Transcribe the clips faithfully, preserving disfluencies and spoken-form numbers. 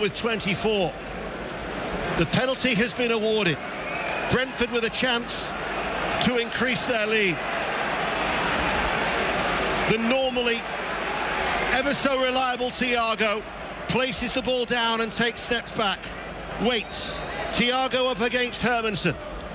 with twenty-four. The penalty has been awarded. Brentford with a chance to increase their lead. The normally ever so reliable Thiago places the ball down and takes steps back. Waits. Thiago up against Hermansen.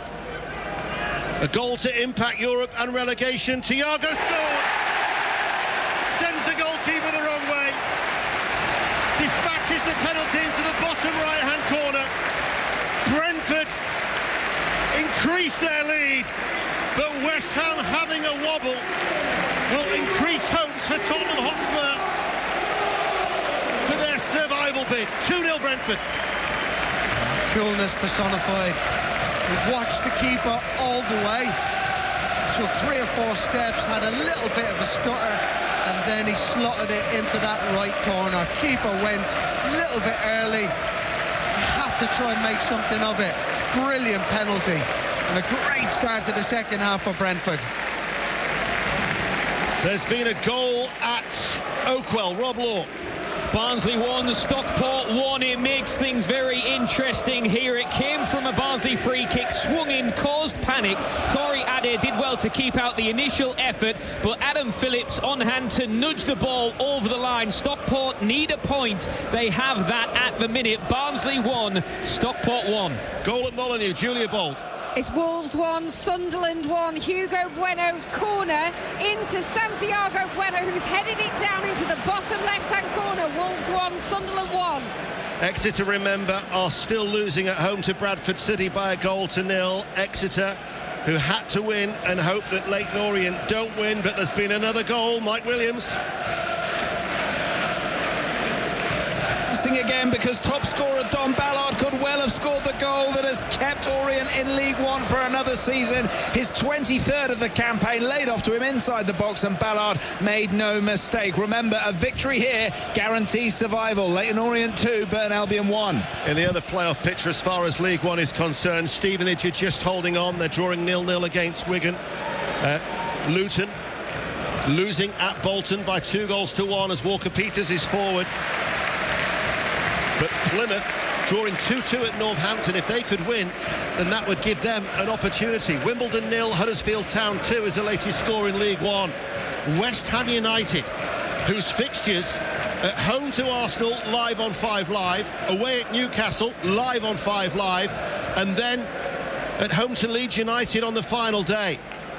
A goal to impact Europe and relegation. Thiago scored! Sends the goalkeeper the wrong way. Dispatches the penalty into the bottom right-hand corner. Brentford increase their lead, but West Ham, having a wobble, will increase hopes for Tottenham Hotspur for their survival bid. two nil Brentford. Coolness personified. He watched the keeper all the way, took three or four steps, had a little bit of a stutter, and then he slotted it into that right corner. Keeper went a little bit early, had to try and make something of it. Brilliant penalty, and a great start to the second half for Brentford. There's been a goal at Oakwell. Rob Law. Barnsley won, Stockport won. It makes things very interesting here. It came from a Barnsley free kick, swung in, caused panic. Corey Ade did well to keep out the initial effort, but Adam Phillips on hand to nudge the ball over the line. Stockport need a point. They have that at the minute. Barnsley won, Stockport won. Goal at Molineux, Julia Bold. It's Wolves one, Sunderland one. Hugo Bueno's corner into Santiago Bueno, who's headed it down into the bottom left-hand corner. Wolves one, Sunderland one. Exeter, remember, are still losing at home to Bradford City by a goal to nil. Exeter, who had to win and hope that Leyton Orient don't win, but there's been another goal. Mike Williams. Again, because top scorer Don Ballard could well have scored the goal that has kept Orient in League One for another season. His twenty-third of the campaign laid off to him inside the box, and Ballard made no mistake. Remember, a victory here guarantees survival. Leyton Orient two, Burton Albion one. In the other playoff picture as far as League One is concerned, Stevenage are just holding on. They're drawing nil nil against Wigan. Uh, Luton losing at Bolton by two goals to one as Walker Peters is forward. But Plymouth drawing two two at Northampton. If they could win, then that would give them an opportunity. Wimbledon nil, Huddersfield Town two is the latest score in League One. West Ham United, whose fixtures at home to Arsenal, live on Five Live, away at Newcastle, live on Five Live, and then at home to Leeds United on the final day.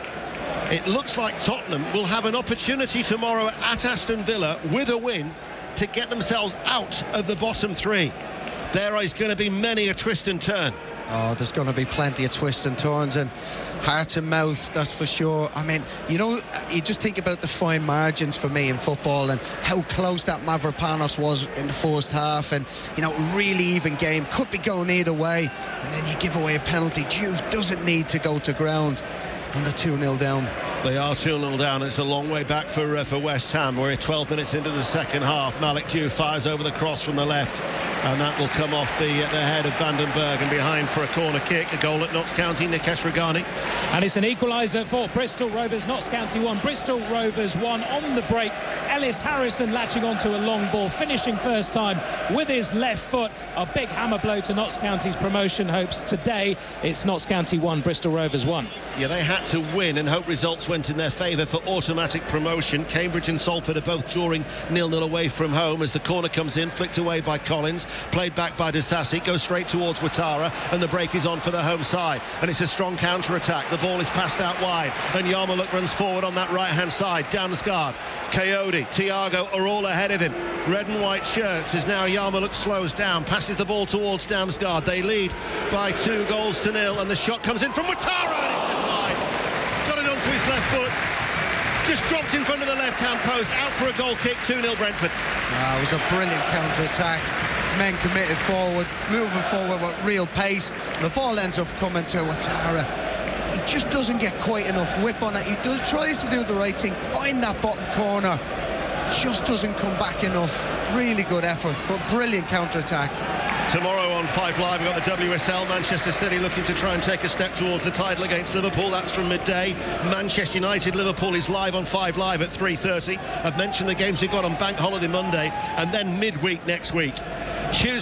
It looks like Tottenham will have an opportunity tomorrow at Aston Villa with a win to get themselves out of the bottom three. There is going to be many a twist and turn. Oh, there's going to be plenty of twists and turns and heart and mouth, that's for sure. I mean, you know, you just think about the fine margins for me in football and how close that Mavropanos was in the first half, and, you know, really even game, could be going either way, and then you give away a penalty. Juve doesn't need to go to ground, and they're two nil down. They are two nil down. It's a long way back for uh, for West Ham. We're twelve minutes into the second half. Malik Diouf fires over the cross from the left, and that will come off the, uh, the head of Vandenberg and behind for a corner kick. A goal at Notts County, Nikesh Regani. And it's an equaliser for Bristol Rovers. Notts County one, Bristol Rovers one. On the break, Ellis Harrison latching onto a long ball, finishing first time with his left foot. A big hammer blow to Notts County's promotion hopes today. It's Notts County one, Bristol Rovers one. Yeah, they had to win and hope results went in their favour for automatic promotion. Cambridge and Salford are both drawing nil nil away from home as the corner comes in, flicked away by Collins, played back by Disasi, goes straight towards Ouattara, and the break is on for the home side. And it's a strong counter-attack. The ball is passed out wide, and Yarmulke runs forward on that right-hand side. Damsgaard, Coyote, Thiago are all ahead of him. Red and white shirts as now Yarmulke slows down, passes the ball towards Damsgaard. They lead by two goals to nil, and the shot comes in from Ouattara, and it's just wide. Got it onto his left foot. Just dropped in front of the left-hand post, out for a goal kick, two nil Brentford. Ah, it was a brilliant counter-attack. Men committed forward, moving forward with real pace. The ball ends up coming to Ouattara. He just doesn't get quite enough whip on it. He does, tries to do the right thing, find that bottom corner. Just doesn't come back enough. Really good effort, but brilliant counter-attack. Tomorrow on Five Live, we've got the W S L. Manchester City looking to try and take a step towards the title against Liverpool. That's from midday. Manchester United, Liverpool is live on Five Live at three thirty. I've mentioned the games we've got on Bank Holiday Monday and then midweek next week. Tuesday.